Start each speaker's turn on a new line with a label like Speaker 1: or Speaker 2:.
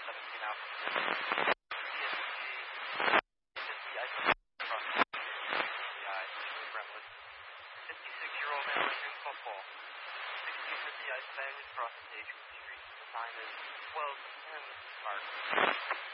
Speaker 1: 17 out from the CSG, I across the CI, Brentwood. 56-year-old man in football. 1650 I stand across the stage from the street. The sign is 1210 Park.